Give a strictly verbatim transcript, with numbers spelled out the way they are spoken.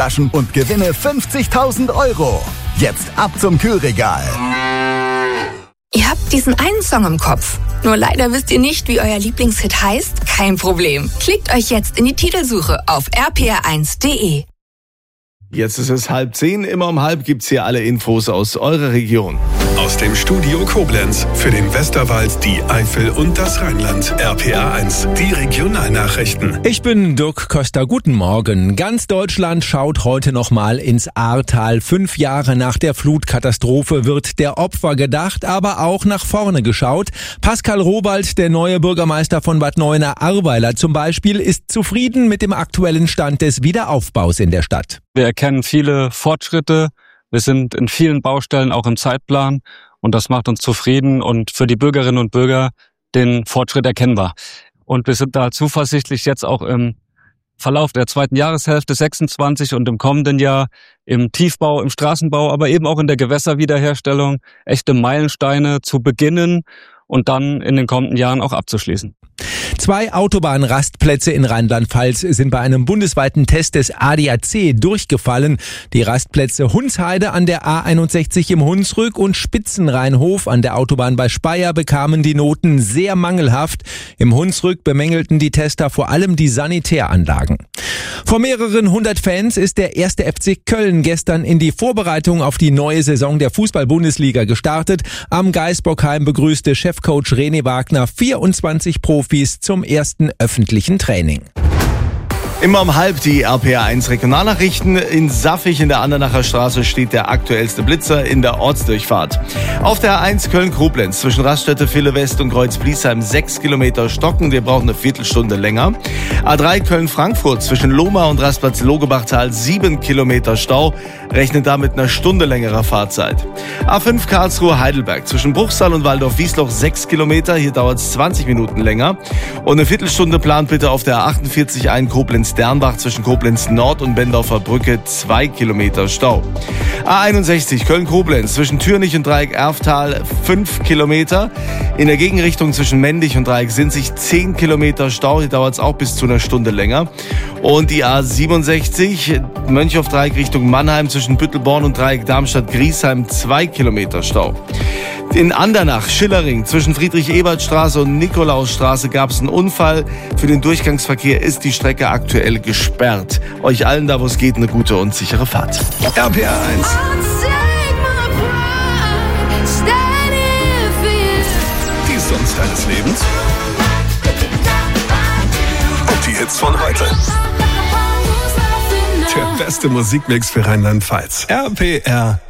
Taschen und gewinne fünfzigtausend Euro. Jetzt ab zum Kühlregal. Ihr habt diesen einen Song im Kopf. Nur leider wisst ihr nicht, wie euer Lieblingshit heißt? Kein Problem. Klickt euch jetzt in die Titelsuche auf r p r eins punkt d e. Jetzt ist es halb zehn. Immer um halb gibt's hier alle Infos aus eurer Region. Aus dem Studio Koblenz für den Westerwald, die Eifel und das Rheinland. R P R eins, die Regionalnachrichten. Ich bin Dirk Köster. Guten Morgen. Ganz Deutschland schaut heute nochmal ins Ahrtal. Fünf Jahre nach der Flutkatastrophe wird der Opfer gedacht, aber auch nach vorne geschaut. Pascal Robald, der neue Bürgermeister von Bad Neuenahr-Ahrweiler zum Beispiel, ist zufrieden mit dem aktuellen Stand des Wiederaufbaus in der Stadt. Wir erkennen viele Fortschritte. Wir sind in vielen Baustellen auch im Zeitplan und das macht uns zufrieden und für die Bürgerinnen und Bürger den Fortschritt erkennbar. Und wir sind da zuversichtlich jetzt auch im Verlauf der zweiten Jahreshälfte sechsundzwanzig und im kommenden Jahr im Tiefbau, im Straßenbau, aber eben auch in der Gewässerwiederherstellung echte Meilensteine zu beginnen und dann in den kommenden Jahren auch abzuschließen. Zwei Autobahnrastplätze in Rheinland-Pfalz sind bei einem bundesweiten Test des A D A C durchgefallen. Die Rastplätze Hunsheide an der A einundsechzig im Hunsrück und Spitzenrheinhof an der Autobahn bei Speyer bekamen die Noten sehr mangelhaft. Im Hunsrück bemängelten die Tester vor allem die Sanitäranlagen. Vor mehreren hundert Fans ist der erste F C Köln gestern in die Vorbereitung auf die neue Saison der Fußball-Bundesliga gestartet. Am Gaisbockheim begrüßte Chefcoach René Wagner vierundzwanzig Profis zum ersten öffentlichen Training. Immer um halb die R P R eins Regionalnachrichten. In Saffig in der Andernacher Straße steht der aktuellste Blitzer in der Ortsdurchfahrt. Auf der A eins Köln-Koblenz zwischen Raststätte Ville West und Kreuz-Bliesheim sechs Kilometer stocken. Wir brauchen eine Viertelstunde länger. A drei Köln-Frankfurt zwischen Lohmar und Rastplatz Logebachtal sieben Kilometer Stau. Rechnet damit einer Stunde längerer Fahrzeit. A fünf Karlsruhe-Heidelberg zwischen Bruchsal und Waldorf-Wiesloch sechs Kilometer. Hier dauert es zwanzig Minuten länger. Und eine Viertelstunde plant bitte auf der A achtundvierzig ein Koblenz Dernbach zwischen Koblenz Nord und Bendorfer Brücke zwei Kilometer Stau. A einundsechzig Köln-Koblenz zwischen Türnich und Dreieck Erftal fünf Kilometer. In der Gegenrichtung zwischen Mendig und Dreieck Sinzig zehn Kilometer Stau. Hier dauert es auch bis zu einer Stunde länger. Und die A siebenundsechzig Mönchhof-Dreieck Richtung Mannheim zwischen Büttelborn und Dreieck Darmstadt-Griesheim zwei Kilometer Stau. In Andernach, Schillering, zwischen Friedrich-Ebert-Straße und Nikolausstraße gab es einen Unfall. Für den Durchgangsverkehr ist die Strecke aktuell gesperrt. Euch allen da, wo es geht, eine gute und sichere Fahrt. R P R eins. Die Songs deines Lebens. Und die Hits von heute. Der beste Musikmix für Rheinland-Pfalz. R P R